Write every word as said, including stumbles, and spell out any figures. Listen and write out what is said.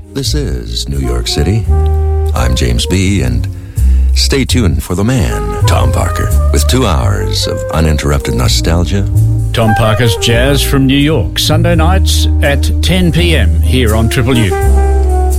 This is New York City. I'm James B., and stay tuned for the man, Tom Parker, with two hours of uninterrupted nostalgia. Tom Parker's Jazz from New York, Sunday nights at ten p.m. here on Triple U.